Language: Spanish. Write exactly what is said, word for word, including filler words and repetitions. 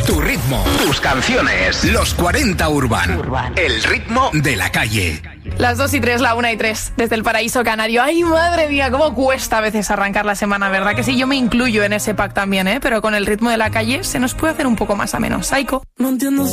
tu ritmo, tus canciones. Los cuarenta Urban. Urban. El ritmo de la calle. Las dos y tres, la una y tres, desde el paraíso canario. Ay, madre mía, cómo cuesta a veces arrancar la semana, ¿verdad? Que sí, yo me incluyo en ese pack también, ¿eh? Pero con el ritmo de la calle se nos puede hacer un poco más ameno. Psycho. No entiendo